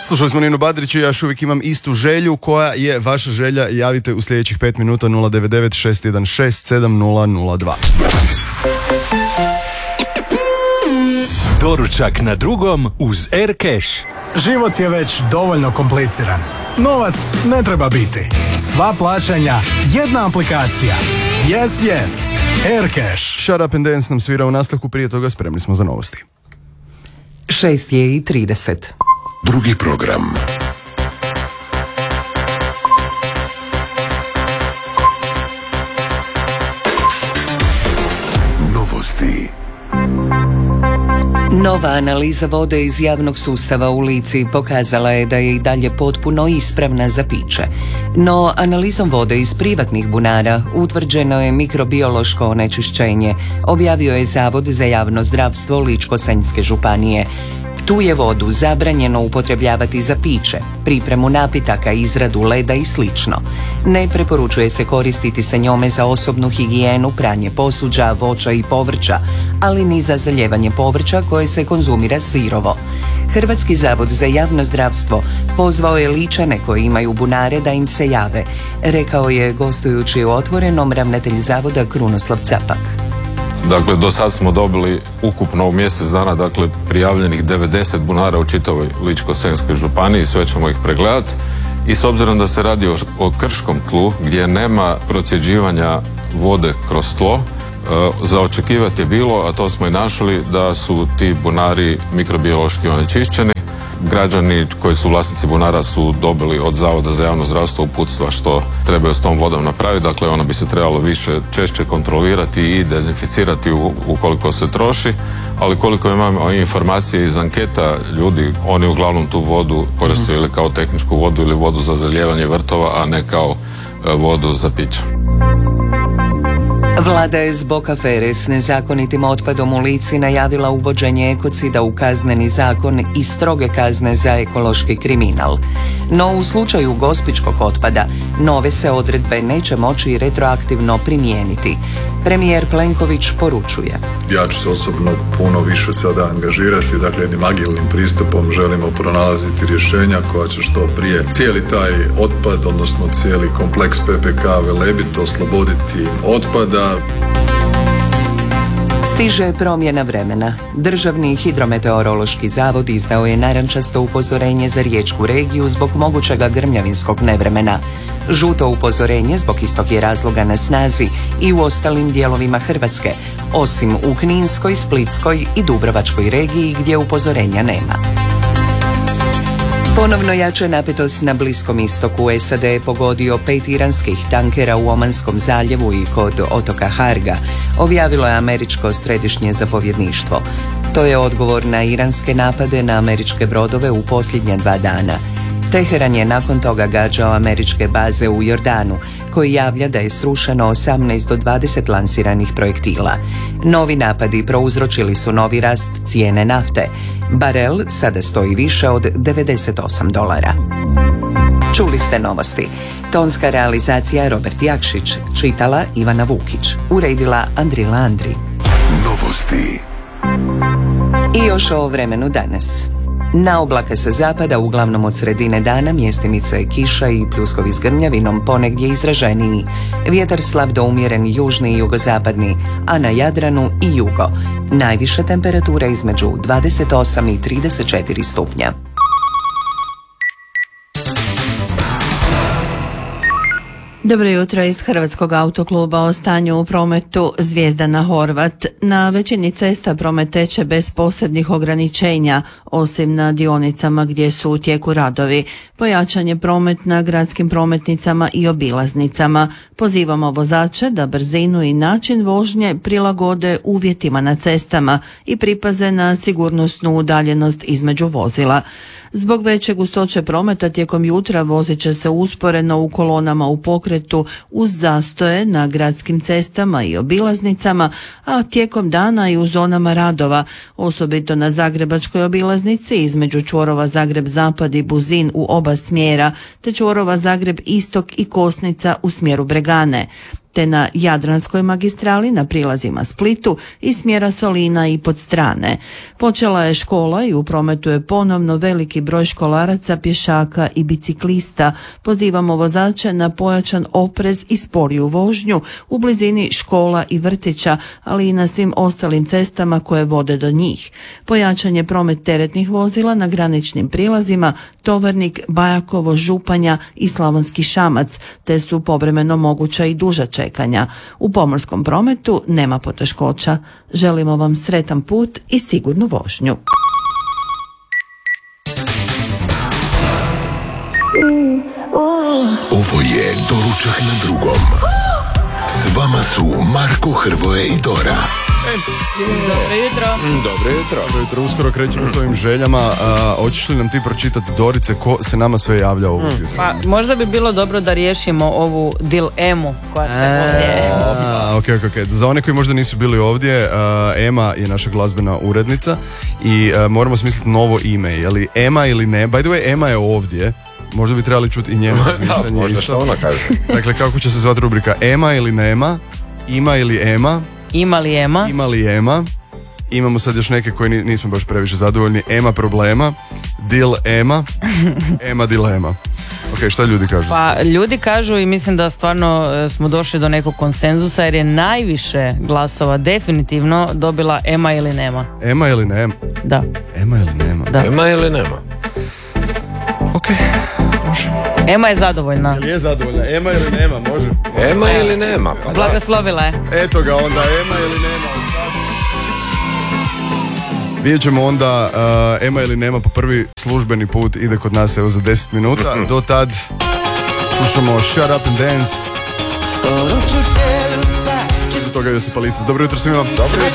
Slušali smo Ninu Badrić i ja još uvijek imam istu želju. Koja je vaša želja? Javite u sljedećih 5 minuta 099 616 7002. Doručak na drugom uz Aircash. Život je već dovoljno kompliciran. Novac ne treba biti. Sva plaćanja, jedna aplikacija. Yes. Aircash. Shut Up and Dance nam svira u nastavku, prije toga spremni smo za novosti. 6:30. Drugi program. Novosti. Nova analiza vode iz javnog sustava u Lici pokazala je da je i dalje potpuno ispravna za piće. No, analizom vode iz privatnih bunara utvrđeno je mikrobiološko onečišćenje, objavio je Zavod za javno zdravstvo Ličko-senjske županije. Tu je vodu zabranjeno upotrebljavati za piće, pripremu napitaka, izradu leda i slično. Ne preporučuje se koristiti se njome za osobnu higijenu, pranje posuđa, voća i povrća, ali ni za zalijevanje povrća koje se konzumira sirovo. Hrvatski zavod za javno zdravstvo pozvao je Ličane koji imaju bunare da im se jave, rekao je gostujući u Otvorenom ravnatelj zavoda Krunoslav Capak. Dakle, do sad smo dobili ukupno u mjesec dana, dakle, prijavljenih 90 bunara u čitavoj Ličko-senjskoj županiji, sve ćemo ih pregledati. I s obzirom da se radi o krškom tlu, gdje nema procjeđivanja vode kroz tlo, za očekivati je bilo, a to smo i našli, da su ti bunari mikrobiološki onečišćeni. Građani koji su vlasnici bunara su dobili od Zavoda za javno zdravstvo uputstva što trebaju s tom vodom napraviti. Dakle, ona bi se trebalo češće kontrolirati i dezinficirati ukoliko se troši. Ali koliko imamo informacije iz anketa ljudi, oni uglavnom tu vodu koriste ili kao tehničku vodu ili vodu za zalijevanje vrtova, a ne kao vodu za piće. Vlada je zbog afere s nezakonitim otpadom u Lici najavila uvođenje ekocida u kazneni zakon i stroge kazne za ekološki kriminal. No u slučaju gospićkog otpada nove se odredbe neće moći retroaktivno primijeniti. Premijer Plenković poručuje: ja ću se osobno puno više sada angažirati, dakle jednim agilnim pristupom želimo pronalaziti rješenja koja će što prije cijeli taj otpad, odnosno cijeli kompleks PPK Velebit osloboditi otpada. Stiže promjena vremena. Državni hidrometeorološki zavod izdao je narančasto upozorenje za riječku regiju zbog mogućega grmljavinskog nevremena. Žuto upozorenje zbog istog je razloga na snazi i u ostalim dijelovima Hrvatske, osim u Kninskoj, Splitskoj i Dubrovačkoj regiji gdje upozorenja nema. Ponovno jača napetost na Bliskom istoku. SAD je pogodio 5 iranskih tankera u Omanskom zaljevu i kod otoka Harga, objavilo je američko središnje zapovjedništvo. To je odgovor na iranske napade na američke brodove u posljednja 2 dana. Teheran je nakon toga gađao američke baze u Jordanu, koji javlja da je srušeno 18 do 20 lansiranih projektila. Novi napadi prouzročili su novi rast cijene nafte. Barel sada stoji više od $98. Čuli ste novosti. Tonska realizacija Robert Jakšić, čitala Ivana Vukić, uredila Andrila Andri. Novosti. I još o vremenu danas. Na oblake sa zapada, uglavnom od sredine dana, mjestimice kiša i pljuskovi s grmljavinom, ponegdje izraženiji. Vjetar slab do umjeren južni i jugozapadni, a na Jadranu i jugo. Najviša temperatura između 28 i 34 stupnja. Dobro jutro iz Hrvatskog autokluba. O stanju u prometu. Zvijezdana Horvat. Na većini cesta promet teče bez posebnih ograničenja, osim na dionicama gdje su u tijeku radovi. Pojačan je promet na gradskim prometnicama i obilaznicama. Pozivamo vozače da brzinu i način vožnje prilagode uvjetima na cestama i pripaze na sigurnosnu udaljenost između vozila. Zbog veće gustoće prometa tijekom jutra vozit će se usporeno u kolonama u pokretu uz zastoje na gradskim cestama i obilaznicama, a tijekom dana i u zonama radova, osobito na Zagrebačkoj obilaznici između čvorova Zagreb-Zapad i Buzin u oba smjera, te čvorova Zagreb-Istok i Kosnica u smjeru Bregane. te na Jadranskoj magistrali na prilazima Splitu i smjera Solina i Podstrane. Počela je škola i u prometu je ponovno veliki broj školaraca, pješaka i biciklista. Pozivamo vozače na pojačan oprez i sporiju vožnju u blizini škola i vrtića, ali i na svim ostalim cestama koje vode do njih. Pojačan je promet teretnih vozila na graničnim prilazima Tovarnik, Bajakovo, Županja i Slavonski Šamac, te su povremeno moguća i duža čekanja. U pomorskom prometu nema poteškoća. Želimo vam sretan put i sigurnu vožnju. Ovo je Doručak na drugom. S vama su Marko, Hrvoje i Dora. Dobro jutro, uskoro krećemo s ovim željama. Hoćeš li nam ti pročitati, Dorice, ko se nama sve javlja ovog jutra? Pa možda bi bilo dobro da riješimo ovu dilemu koja se ovdje... Ok. Za one koji možda nisu bili ovdje, Ema je naša glazbena urednica i moramo smisliti novo ime. Je li Ema ili ne? By the way, Ema je ovdje. Možda bi trebali čuti i njeno razmišljanje. Možda što ona kaže. Dakle, kako će se zvati rubrika? Ema ili nema? Ima ili Ema? Ima li Ema? Ima li Ema? Imamo sad još neke koji nismo baš previše zadovoljni. Ema problema, Dil Ema, Ema dilema. Ok, šta ljudi kažu? Pa ljudi kažu i mislim da stvarno smo došli do nekog konsenzusa jer je najviše glasova definitivno dobila Ema ili nema. Ema ili nema? Da. Ema ili nema? Da. Ema ili nema? Ok, može. Ema je zadovoljna. Jel je zadovoljna? Ema ili nema? Može. Ema ili nema? Pa Blagoslovila je. Eto ga onda, Ema ili nema? Vidjet ćemo onda Ema ili nema, pa prvi službeni put ide kod nas evo za 10 minuta. Do tad slušamo Shut Up and Dance. Do toga Josipa Licac. Dobro jutro svima. Dobro jutro.